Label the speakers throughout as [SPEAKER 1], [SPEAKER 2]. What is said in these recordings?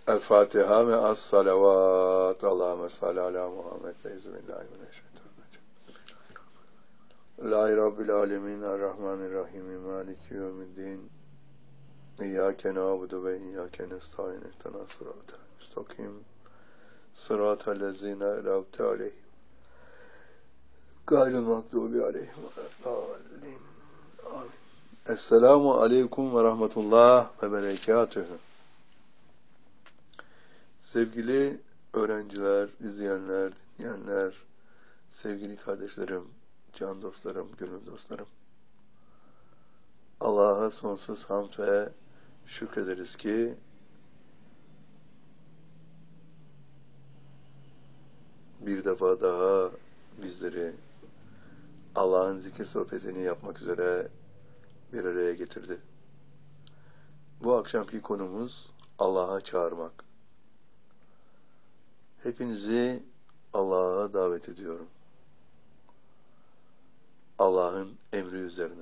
[SPEAKER 1] El Fatiha ve as salavat. Allahümme salli ala Muhammed. Euzubillahimineşşeytanirracim. Allahi Rabbil alemin. Errahmanirrahim. Maliki yevmiddin. İyyâke na'budu ve iyyâke nestaîn. İhdinas sıratal müstakim. Sıratal lezîne en'amte aleyhim. Gayril mağdûbi aleyhim ve'd-dâllîn. Amin. Esselamu aleyküm ve rahmetullah ve berekatühü. Sevgili öğrenciler, izleyenler, dinleyenler, sevgili kardeşlerim, can dostlarım, gönül dostlarım. Allah'a sonsuz hamd ve şükrederiz ki bir defa daha bizleri Allah'ın zikir sohbetini yapmak üzere bir araya getirdi. Bu akşamki konumuz Allah'a çağırmak. Hepinizi Allah'a davet ediyorum. Allah'ın emri üzerine.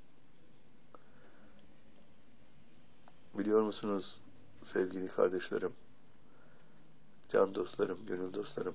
[SPEAKER 1] Biliyor musunuz sevgili kardeşlerim, can dostlarım, gönül dostlarım?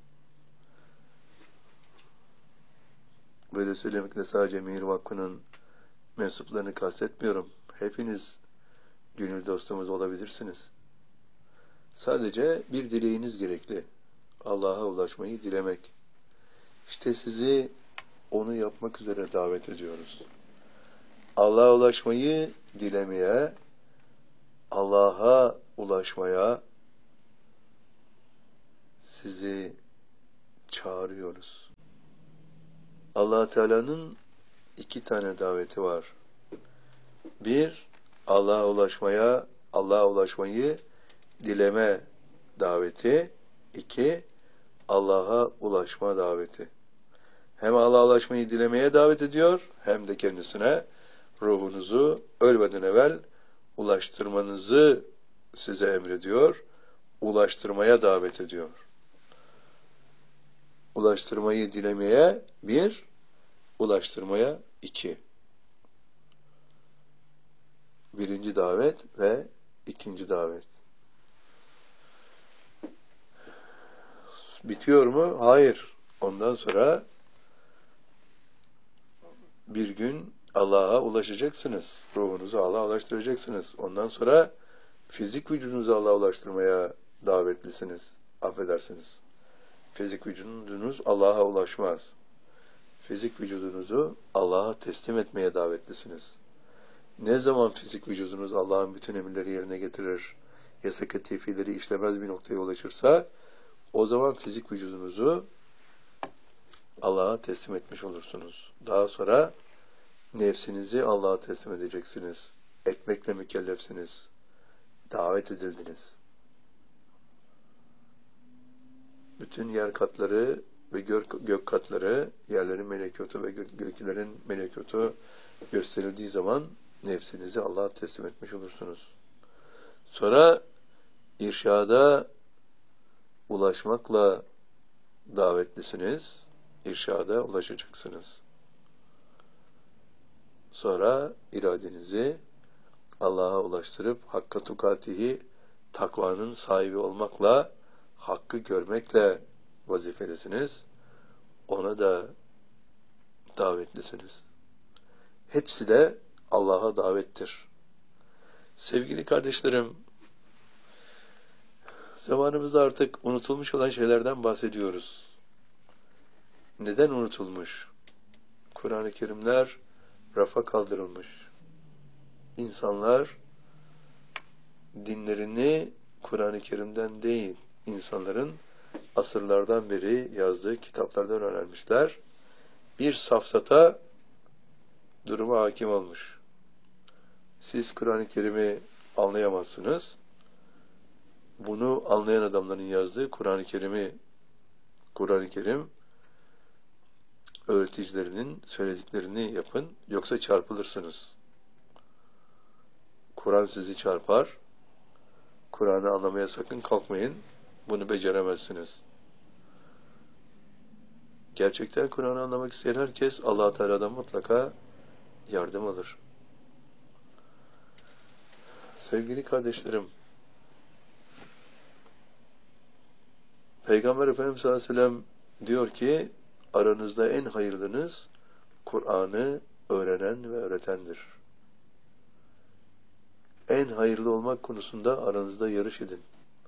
[SPEAKER 1] Böyle söylemekle sadece Mihir Vakfı'nın mensuplarını kastetmiyorum. Hepiniz gönül dostumuz olabilirsiniz. Sadece bir dileğiniz gerekli. Allah'a ulaşmayı dilemek. İşte sizi onu yapmak üzere davet ediyoruz. Allah'a ulaşmayı dilemeye, Allah'a ulaşmaya sizi çağırıyoruz. Allah Teala'nın iki tane daveti var. Bir, Allah'a ulaşmayı dileme daveti. İki, Allah'a ulaşma daveti. Hem Allah'a ulaşmayı dilemeye davet ediyor, hem de kendisine ruhunuzu ölmeden evvel ulaştırmanızı size emrediyor, ulaştırmaya davet ediyor. Ulaştırmayı dilemeye bir, ulaştırmaya iki. Birinci davet ve ikinci davet. Bitiyor mu? Hayır. Ondan sonra bir gün Allah'a ulaşacaksınız. Ruhunuzu Allah'a ulaştıracaksınız. Ondan sonra fizik vücudunuzu Allah'a ulaştırmaya davetlisiniz. Affedersiniz. Fizik vücudunuz Allah'a ulaşmaz. Fizik vücudunuzu Allah'a teslim etmeye davetlisiniz. Ne zaman fizik vücudunuz Allah'ın bütün emirleri yerine getirir, yasak-ı tefileri işlemez bir noktaya ulaşırsa, o zaman fizik vücudunuzu Allah'a teslim etmiş olursunuz. Daha sonra nefsinizi Allah'a teslim edeceksiniz. Etmekle mükellefsiniz. Davet edildiniz. Bütün yer katları ve gök katları, yerlerin melekotu ve göklerin melekotu gösterildiği zaman nefsinizi Allah'a teslim etmiş olursunuz. Sonra irşada ulaşmakla davetlisiniz. İrşada ulaşacaksınız. Sonra iradenizi Allah'a ulaştırıp hakka tukatihi, takvanın sahibi olmakla, hakkı görmekle vazifelisiniz. Ona da davetlisiniz. Hepsi de Allah'a davettir. Sevgili kardeşlerim, zamanımızda artık unutulmuş olan şeylerden bahsediyoruz. Neden unutulmuş? Kur'an-ı Kerimler rafa kaldırılmış. İnsanlar dinlerini Kur'an-ı Kerim'den değil, insanların asırlardan beri yazdığı kitaplardan öğrenmişler. Bir safsata duruma hakim olmuş. Siz Kur'an-ı Kerim'i anlayamazsınız. Bunu anlayan adamların yazdığı Kur'an-ı Kerim öğreticilerinin söylediklerini yapın, yoksa çarpılırsınız. Kur'an sizi çarpar. Kur'an'ı anlamaya sakın kalkmayın. Bunu beceremezsiniz. Gerçekten Kur'an'ı anlamak isteyen herkes Allah-u Teala'dan mutlaka yardım alır. Sevgili kardeşlerim, Peygamber Efendimiz sallallahu aleyhi ve sellem diyor ki aranızda en hayırlınız Kur'an'ı öğrenen ve öğretendir. En hayırlı olmak konusunda aranızda yarış edin.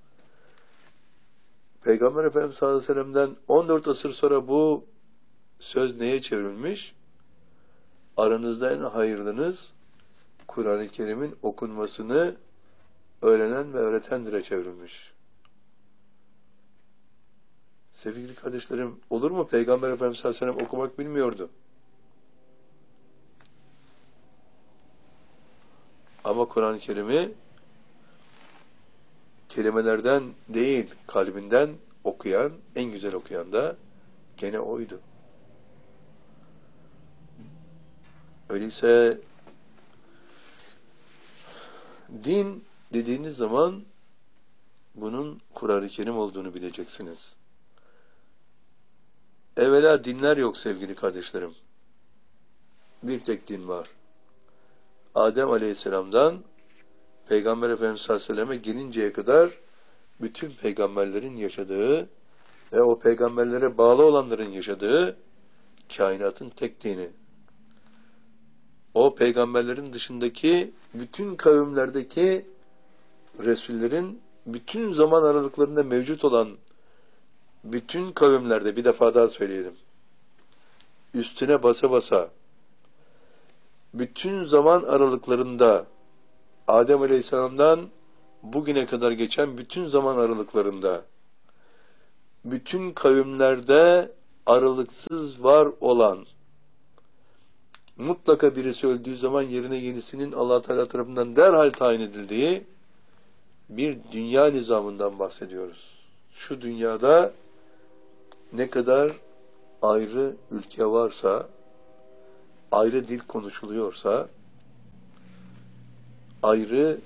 [SPEAKER 1] Peygamber Efendimiz sallallahu aleyhi ve sellem'den 14 asır sonra bu söz neye çevrilmiş? Aranızda en hayırlınız Kur'an-ı Kerim'in okunmasını öğrenen ve öğretendir'e çevrilmiş. Sevgili kardeşlerim, olur mu? Peygamber Efendimiz sallallahu aleyhi ve sellem okumak bilmiyordu. Ama Kur'an-ı Kerim'i kelimelerden değil, kalbinden okuyan, en güzel okuyan da gene oydu. Öyleyse din dediğiniz zaman bunun Kur'an-ı Kerim olduğunu bileceksiniz. Evvela dinler yok sevgili kardeşlerim. Bir tek din var. Adem Aleyhisselam'dan Peygamber Efendimiz sallallahu aleyhi ve sellem'e gelinceye kadar bütün peygamberlerin yaşadığı ve o peygamberlere bağlı olanların yaşadığı kainatın tek dini. O peygamberlerin dışındaki bütün kavimlerdeki Resullerin bütün zaman aralıklarında mevcut olan bütün kavimlerde, bir defa daha söyleyelim, üstüne basa basa bütün zaman aralıklarında Adem Aleyhisselam'dan bugüne kadar geçen bütün zaman aralıklarında bütün kavimlerde aralıksız var olan, mutlaka birisi öldüğü zaman yerine yenisinin Allah Teala tarafından derhal tayin edildiği bir dünya nizamından bahsediyoruz. Şu dünyada ne kadar ayrı ülke varsa, ayrı dil konuşuluyorsa, ayrı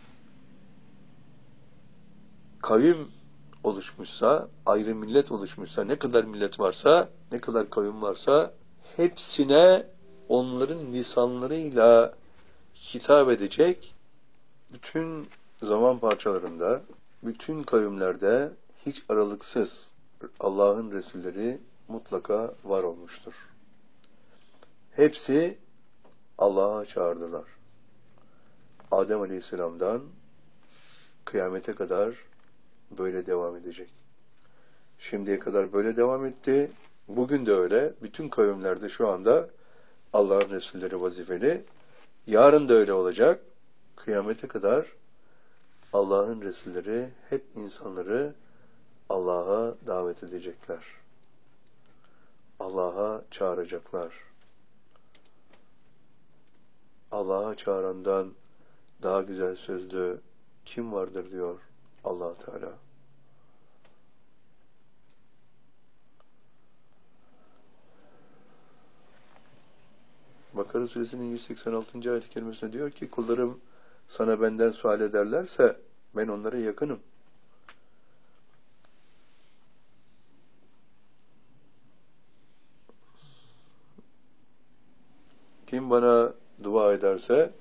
[SPEAKER 1] kavim oluşmuşsa, ayrı millet oluşmuşsa, ne kadar millet varsa, ne kadar kavim varsa, hepsine onların lisanlarıyla hitap edecek bütün zaman parçalarında, bütün kavimlerde hiç aralıksız Allah'ın Resulleri mutlaka var olmuştur. Hepsi Allah'a çağırdılar. Adem Aleyhisselam'dan kıyamete kadar böyle devam edecek. Şimdiye kadar böyle devam etti. Bugün de öyle. Bütün kavimlerde şu anda Allah'ın Resulleri vazifeli. Yarın da öyle olacak. Kıyamete kadar Allah'ın Resulleri hep insanları Allah'a davet edecekler. Allah'a çağıracaklar. Allah'a çağırandan daha güzel sözlü kim vardır diyor Allah Teala. Bakara Suresinin 186. ayet-i kerimesinde diyor ki kullarım sana benden sual ederlerse ben onlara yakınım. Kim bana dua ederse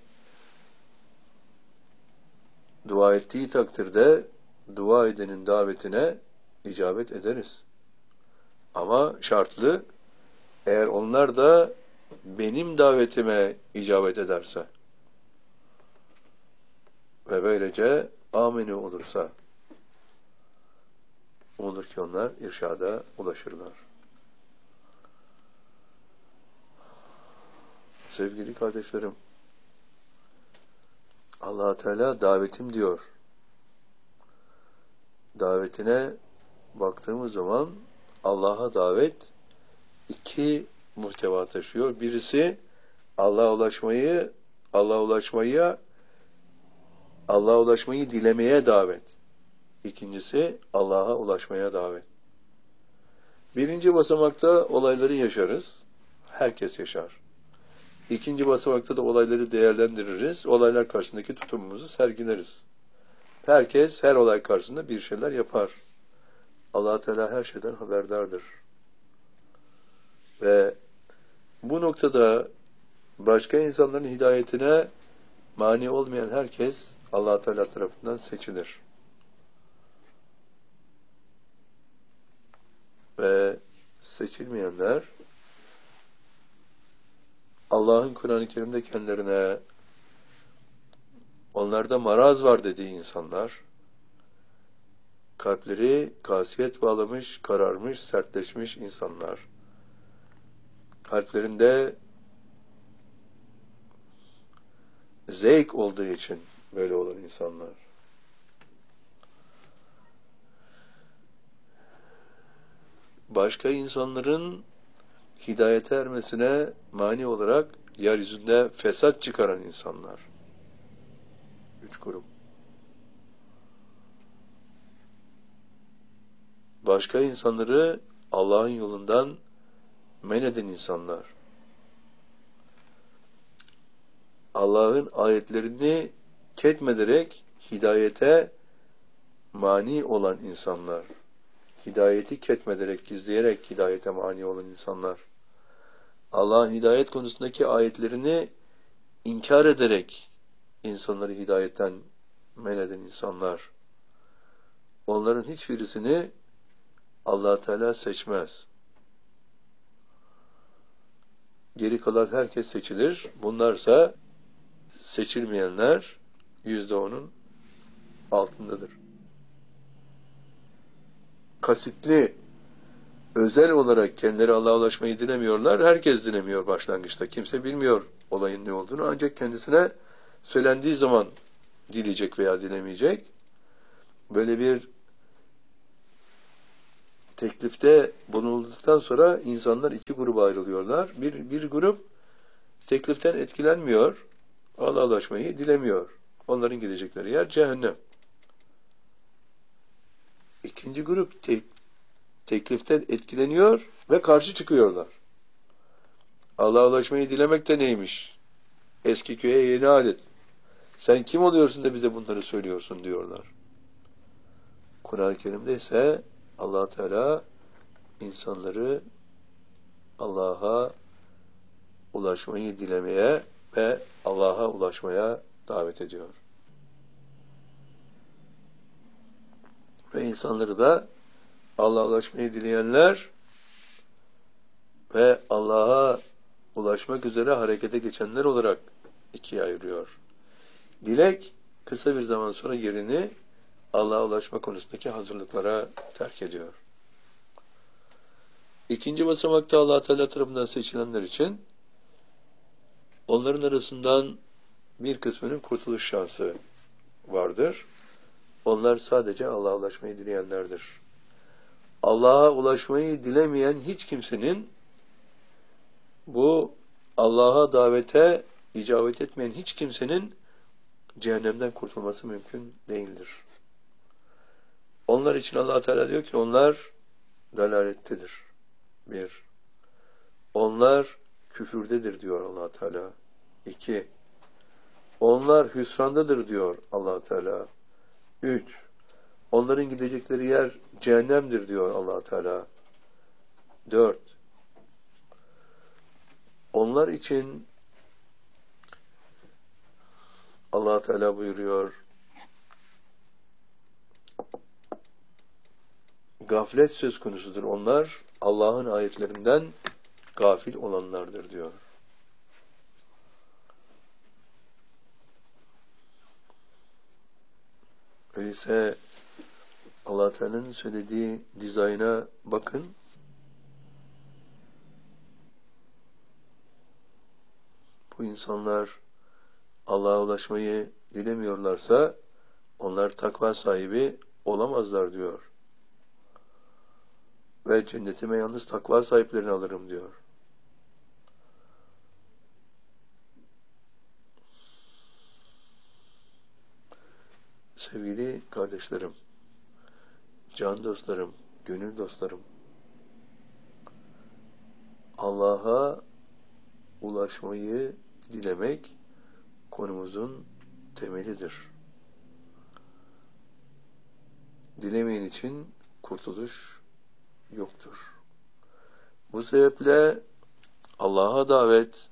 [SPEAKER 1] dua ettiği takdirde dua edenin davetine icabet ederiz. Ama şartlı, eğer onlar da benim davetime icabet ederse ve böylece amini olursa olur ki onlar irşada ulaşırlar. Sevgili kardeşlerim, Allah Teala davetim diyor. Davetine baktığımız zaman Allah'a davet iki muhteva taşıyor. Birisi Allah'a ulaşmayı dilemeye davet. İkincisi Allah'a ulaşmaya davet. Birinci basamakta olayları yaşarız. Herkes yaşar. İkinci basamakta da olayları değerlendiririz. Olaylar karşısındaki tutumumuzu sergileriz. Herkes her olay karşısında bir şeyler yapar. Allah Teala her şeyden haberdardır. Ve bu noktada başka insanların hidayetine mani olmayan herkes Allah Teala tarafından seçilir. seçilmeyenler, Allah'ın Kur'an-ı Kerim'de kendilerine onlarda maraz var dediği insanlar, kalpleri kasiyet bağlamış, kararmış, sertleşmiş insanlar, kalplerinde zevk olduğu için böyle olan insanlar. Başka insanların hidayete ermesine mani olarak yeryüzünde fesat çıkaran insanlar. 3 grup. Başka insanları Allah'ın yolundan men eden insanlar. Allah'ın ayetlerini ketmederek hidayete mani olan insanlar. Hidayeti ketmederek, gizleyerek hidayete mani olan insanlar. Allah'ın hidayet konusundaki ayetlerini inkar ederek insanları hidayetten men eden insanlar. Onların hiçbirisini Allah Teala seçmez. Geri kalan herkes seçilir. Bunlarsa seçilmeyenler %10'un altındadır. Kasıtlı, özel olarak kendileri Allah'a ulaşmayı dilemiyorlar. Herkes dilemiyor başlangıçta. Kimse bilmiyor olayın ne olduğunu. Ancak kendisine söylendiği zaman dileyecek veya dilemeyecek. Böyle bir teklifte bulunulduktan sonra insanlar 2 gruba ayrılıyorlar. Bir grup tekliften etkilenmiyor. Allah'a ulaşmayı dilemiyor. Onların gidecekleri yer cehennem. İkinci grup tekliften etkileniyor ve karşı çıkıyorlar. Allah'a ulaşmayı dilemek de neymiş? Eski köye yeni adet. Sen kim oluyorsun da bize bunları söylüyorsun diyorlar. Kur'an-ı Kerim'de ise Allah Teala insanları Allah'a ulaşmayı dilemeye ve Allah'a ulaşmaya davet ediyor. Ve insanları da Allah'a ulaşmayı dileyenler ve Allah'a ulaşmak üzere harekete geçenler olarak 2'ye ayırıyor. Dilek kısa bir zaman sonra yerini Allah'a ulaşma konusundaki hazırlıklara terk ediyor. İkinci basamakta Allah Teala tarafından seçilenler için onların arasından bir kısmının kurtuluş şansı vardır. Onlar sadece Allah'a ulaşmayı dileyenlerdir. Allah'a ulaşmayı dilemeyen hiç kimsenin, bu Allah'a davete icabet etmeyen hiç kimsenin cehennemden kurtulması mümkün değildir. Onlar için Allah Teala diyor ki onlar dalalettedir. 1. Onlar küfürdedir diyor Allah Teala. 2. Onlar hüsrandadır diyor Allah Teala. 3. Onların gidecekleri yer cehennemdir diyor Allah Teala. 4. Onlar için Allah Teala buyuruyor, gaflet söz konusudur. Onlar Allah'ın ayetlerinden gafil olanlardır diyor. Öyleyse Allah Teala'nın söylediği dizayna bakın. Bu insanlar Allah'a ulaşmayı dilemiyorlarsa onlar takva sahibi olamazlar diyor. Ve cennetime yalnız takva sahiplerini alırım diyor. Sevgili kardeşlerim, can dostlarım, gönül dostlarım, Allah'a ulaşmayı dilemek konumuzun temelidir. Dilemeyen için kurtuluş yoktur. Bu sebeple Allah'a davet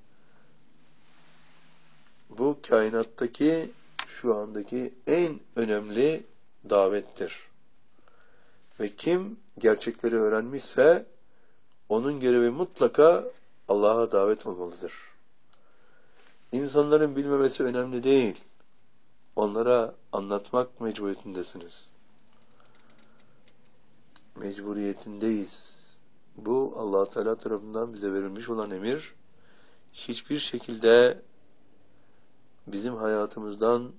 [SPEAKER 1] bu kainattaki şu andaki en önemli davettir. Ve kim gerçekleri öğrenmişse onun görevi mutlaka Allah'a davet olmalıdır. İnsanların bilmemesi önemli değil. Onlara anlatmak mecburiyetindesiniz. Mecburiyetindeyiz. Bu Allah Teala tarafından bize verilmiş olan emir, hiçbir şekilde bizim hayatımızdan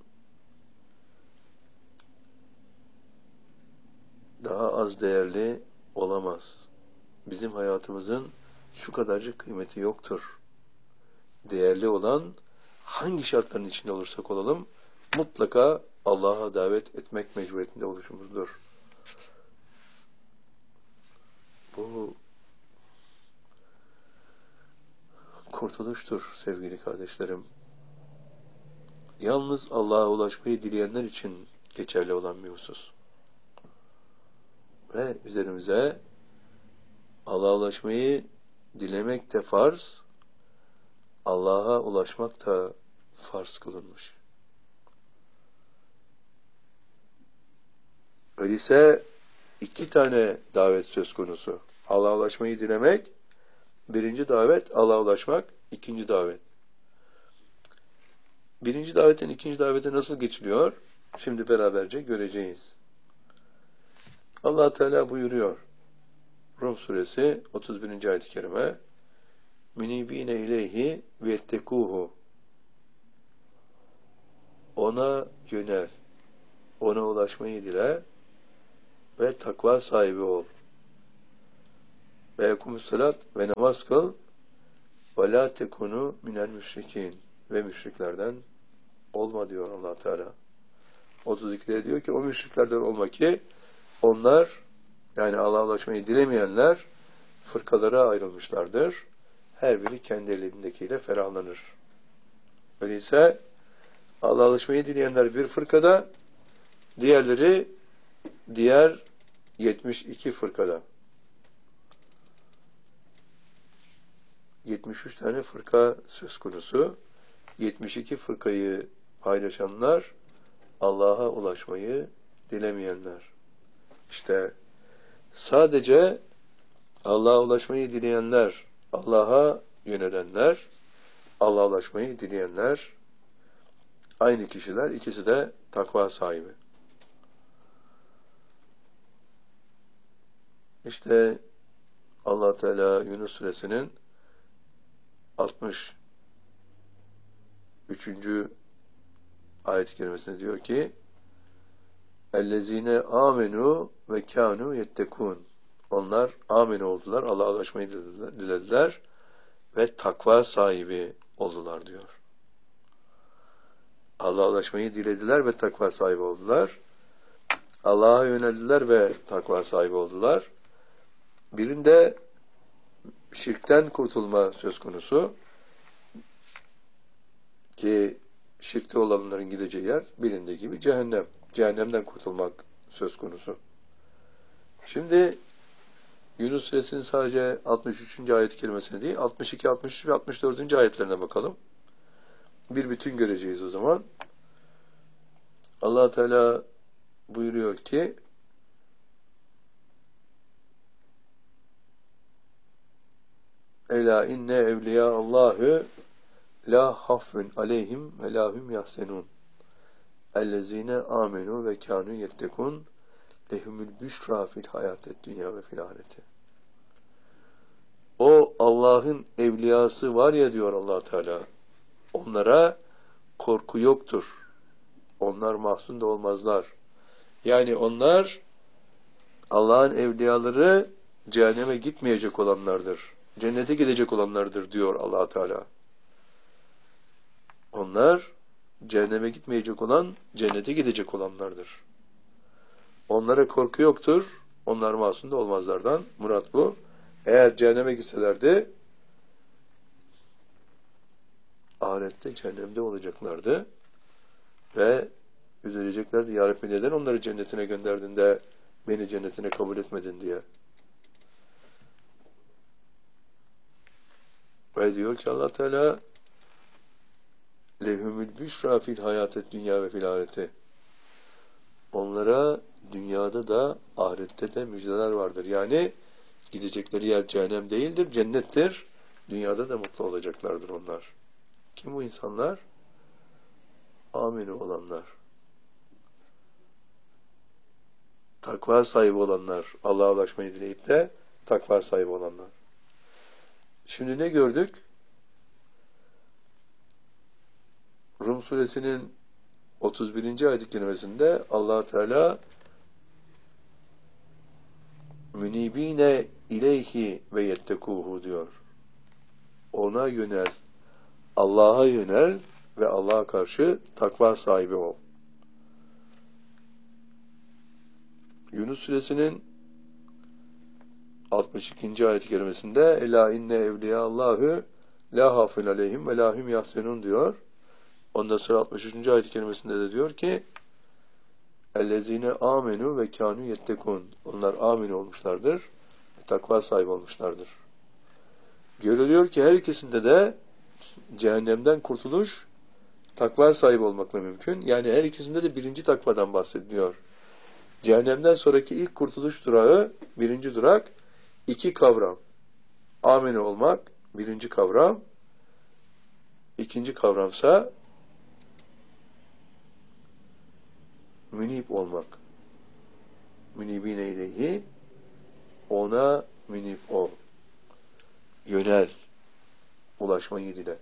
[SPEAKER 1] daha az değerli olamaz. Bizim hayatımızın şu kadarcık kıymeti yoktur. Değerli olan, hangi şartların içinde olursak olalım, mutlaka Allah'a davet etmek mecburiyetinde oluşumuzdur. Bu kurtuluştur sevgili kardeşlerim. Yalnız Allah'a ulaşmayı dileyenler için geçerli olan bir husus. Ve üzerimize Allah'a ulaşmayı dilemek de farz, Allah'a ulaşmak da farz kılınmış. Öyleyse iki tane davet söz konusu. Allah'a ulaşmayı dilemek, birinci davet, Allah'a ulaşmak, ikinci davet. Birinci davetten ikinci davete nasıl geçiliyor? Şimdi beraberce göreceğiz. Allah Teala buyuruyor. Rum suresi 31. ayet-i kerime. Münibine ileyhi ve ettekuhu. Ona yönel. Ona ulaşmayı dile ve takva sahibi ol. Ve yekumussalat ve namaz kıl ve la tekunu minel müşrikin. Ve müşriklerden olma diyor Allah Teala. 32'de diyor ki o müşriklerden olma ki onlar, yani Allah'a ulaşmayı dilemeyenler fırkalara ayrılmışlardır. Her biri kendi elindekiyle ferahlanır. Öyleyse Allah'a ulaşmayı dileyenler bir fırkada, diğerleri diğer 72 fırkada. 73 tane fırka söz konusu. 72 fırkayı paylaşanlar, Allah'a ulaşmayı dilemeyenler. İşte sadece Allah'a ulaşmayı dileyenler, Allah'a yönelenler, Allah'a ulaşmayı dileyenler aynı kişiler, ikisi de takva sahibi. İşte Allah Teala Yunus suresinin 63. ayet-i kerimesinde diyor ki اَلَّذ۪ينَ آمَنُوا وَكَانُوا يَتَّكُونَ. Onlar amin oldular, Allah'a ulaşmayı dilediler ve takva sahibi oldular diyor. Allah'a ulaşmayı dilediler ve takva sahibi oldular. Allah'a yöneldiler ve takva sahibi oldular. Birinde şirkten kurtulma söz konusu ki şirkte olanların gideceği yer bilindiği gibi cehennem. Cehennemden kurtulmak söz konusu. Şimdi Yunus suresinin sadece 63. ayet-i kerimesine değil, 62, 63 ve 64. ayetlerine bakalım. Bir bütün göreceğiz o zaman. Allah Teala buyuruyor ki Ela inne evliya Allahü la hafun aleyhim ve lahum yahsenun. Ellezine amenu ve kanu yettekun lehumul büşra fil hayatet dünya ve fil ahireti. O Allah'ın evliyası var ya diyor Allah Teala. Onlara korku yoktur. Onlar mahzun da olmazlar. Yani onlar Allah'ın evliyaları cehenneme gitmeyecek olanlardır. Cennete gidecek olanlardır diyor Allah Teala. Onlar cehenneme gitmeyecek olan, cennete gidecek olanlardır. Onlara korku yoktur. Onlar masum da olmazlardan. Murat bu. Eğer cehenneme gitselerdi ahirette cehennemde olacaklardı ve üzüleceklerdi. Ya Rabbi neden onları cennetine gönderdin de beni cennetine kabul etmedin diye. Ve diyor ki Allah Teala lehumul büşra fil hayatet dünya ve fil ahireti. Onlara dünyada da ahirette de müjdeler vardır. Yani Gidecekleri yer cehennem değildir, cennettir. Dünyada da mutlu olacaklardır onlar. Kim bu insanlar? Amini olanlar. Takva sahibi olanlar. Allah'a ulaşmayı dileyip de takva sahibi olanlar. Şimdi ne gördük? Rum suresinin 31. ayet-i kerimesinde Allah Teala münibine ileyhi ve yettekuhu diyor. Ona yönel, Allah'a yönel ve Allah'a karşı takva sahibi ol. Yunus suresinin 62. ayet-i kerimesinde Ela inne evliyallahü la hafun aleyhim ve la hum yahsenun diyor. Ondan sonra 63. ayet-i kerimesinde de diyor ki ellezine amenu ve kânû yettekûn. Onlar amin olmuşlardır ve takva sahibi olmuşlardır. Görülüyor ki her ikisinde de cehennemden kurtuluş takva sahibi olmakla mümkün. Yani her ikisinde de birinci takvadan bahsediliyor. Cehennemden sonraki ilk kurtuluş durağı, birinci durak, iki kavram. Amin olmak, birinci kavram. İkinci kavramsa münib olmak. Münibine ileyhi, ona münib ol. Yönel, ulaşmayı dile.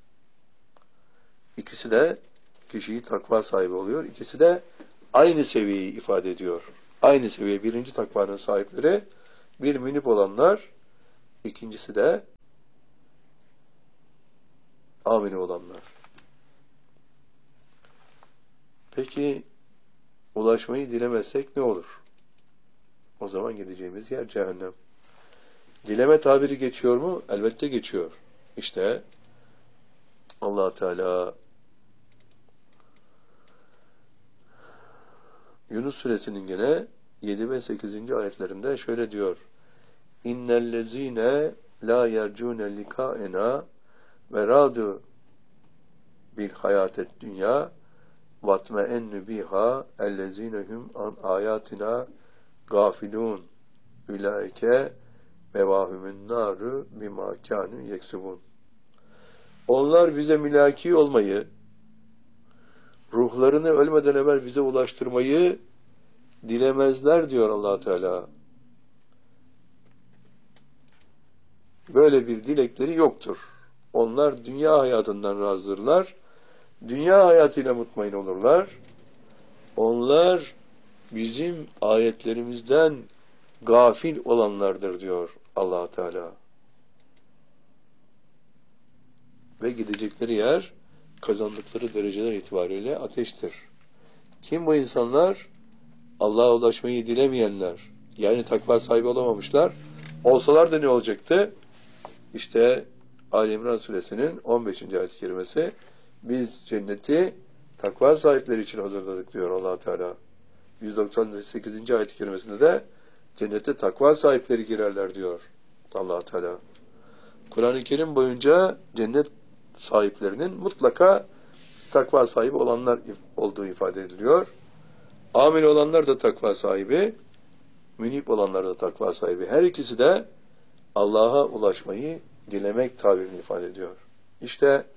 [SPEAKER 1] İkisi de kişiyi takva sahibi oluyor. İkisi de aynı seviyeyi ifade ediyor. Aynı seviye. Birinci takvanın sahipleri bir münib olanlar, ikincisi de amini olanlar. Peki ulaşmayı dilemezsek ne olur? O zaman gideceğimiz yer cehennem. Dileme tabiri geçiyor mu? Elbette geçiyor. İşte Allah Teala Yunus suresinin gene 7 ve 8. ayetlerinde şöyle diyor. İnnellezîne lâ yercûne likâena ve râdû bil hayâtet dünya vatme'ennü biha ellezîne hum an âyâtina gâfilûn ulaike mevâhümün nâru bimâ kânû yeksubûn. Onlar bize mülaki olmayı, ruhlarını ölmeden evvel bize ulaştırmayı dilemezler diyor Allah Teala. Böyle bir dilekleri yoktur. Onlar dünya hayatından razdırlar. Dünya hayatıyla mutmain olurlar. Onlar bizim ayetlerimizden gafil olanlardır diyor Allah Teala. Ve gidecekleri yer kazandıkları dereceler itibariyle ateştir. Kim bu insanlar? Allah'a ulaşmayı dilemeyenler. Yani takva sahibi olamamışlar. Olsalar da ne olacaktı? İşte Ali İmran suresinin 15. ayet-i kerimesi biz cenneti takva sahipleri için hazırladık diyor Allah Teala. 198. ayet-i kerimesinde de cennete takva sahipleri girerler diyor Allah Teala. Kur'an-ı Kerim boyunca cennet sahiplerinin mutlaka takva sahibi olanlar olduğu ifade ediliyor. Amil olanlar da takva sahibi, münib olanlar da takva sahibi. Her ikisi de Allah'a ulaşmayı dilemek tabirini ifade ediyor. İşte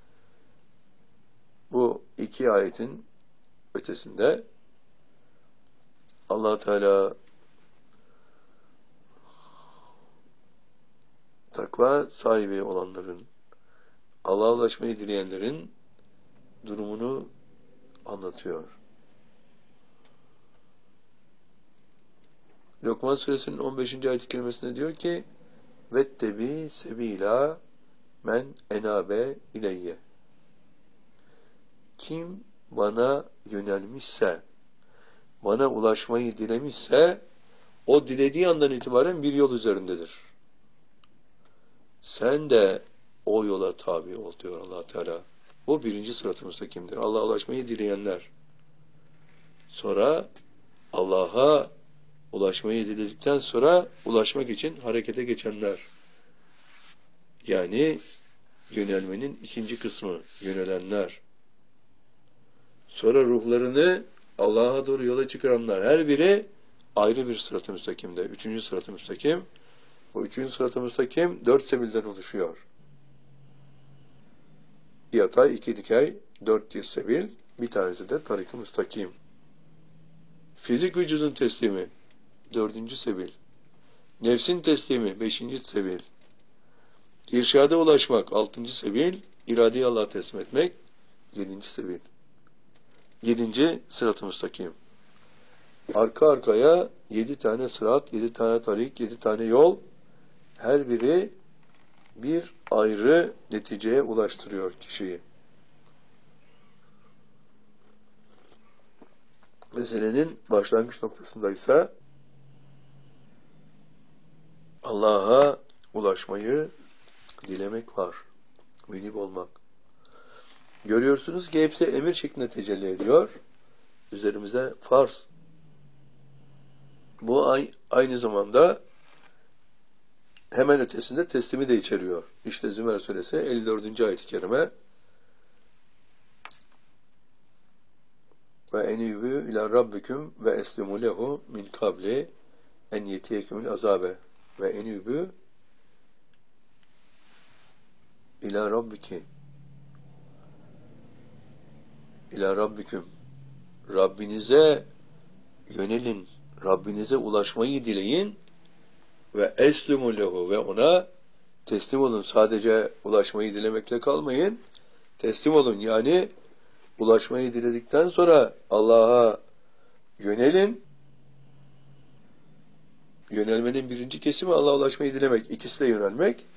[SPEAKER 1] bu iki ayetin ötesinde Allah Teala takva sahibi olanların, Allah'a ulaşmayı dileyenlerin durumunu anlatıyor. Lokman suresinin 15. ayet-i kerimesinde diyor ki vettebi sebila men enabe ileyye. Kim bana yönelmişse, bana ulaşmayı dilemişse, o dilediği andan itibaren bir yol üzerindedir. Sen de o yola tabi ol diyor Allah Teala. Bu birinci sırat-ı müstakimdir. Allah'a ulaşmayı dileyenler. Sonra Allah'a ulaşmayı diledikten sonra ulaşmak için harekete geçenler. Yani yönelmenin ikinci kısmı, yönelenler. Sonra ruhlarını Allah'a doğru yola çıkaranlar. Her biri ayrı bir sırat-ı müstakimde. Üçüncü sırat-ı müstakim. O üçüncü sırat-ı müstakim 4 sebilden oluşuyor. Yatay, 2 dikey, 4 sebil. Bir tanesi de tarik-i müstakim. Fizik vücudun teslimi 4. sebil. Nefsin teslimi 5. sebil. İrşada ulaşmak 6. sebil. İradeyi Allah'a teslim etmek 7. sebil. 7. sırat-ı müstakim. Arka arkaya 7 tane sırat, 7 tane tarik, 7 tane yol. Her biri bir ayrı neticeye ulaştırıyor kişiyi. Meselenin başlangıç noktasındaysa Allah'a ulaşmayı dilemek var. Münib olmak. Görüyorsunuz ki hepsi emir şeklinde tecelli ediyor. Üzerimize farz. Bu aynı zamanda hemen ötesinde teslimi de içeriyor. İşte Zümer Suresi 54. ayet-i kerime ve enîbû ilâ rabbiküm ve eslimû lehu min kabli en yetiyekumul azabe ve enîbû ilâ rabbiki ilâ rabbiküm, Rabbinize yönelin, Rabbinize ulaşmayı dileyin ve eslimû lehu, ve ona teslim olun. Sadece ulaşmayı dilemekle kalmayın. Teslim olun. Yani ulaşmayı diledikten sonra Allah'a yönelin. Yönelmenin birinci kesimi Allah'a ulaşmayı dilemek. İkisi de yönelmek.